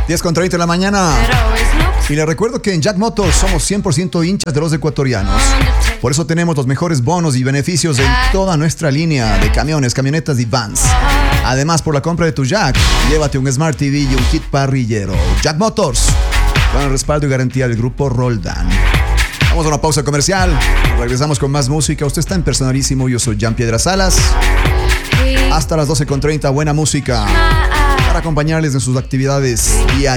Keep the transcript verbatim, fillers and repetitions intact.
diez con treinta de la mañana. Y les recuerdo que en Jack Motors somos cien por ciento hinchas de los ecuatorianos. Por eso tenemos los mejores bonos y beneficios en toda nuestra línea de camiones, camionetas y vans. Además, por la compra de tu Jack, llévate un Smart T V y un kit parrillero. Jack Motors, con el respaldo y garantía del grupo Roldan. Vamos a una pausa comercial. Regresamos con más música. Usted está en Personalísimo. Yo soy Jan Piedra Salas. Hasta las doce con treinta. Buena música para acompañarles en sus actividades diarias.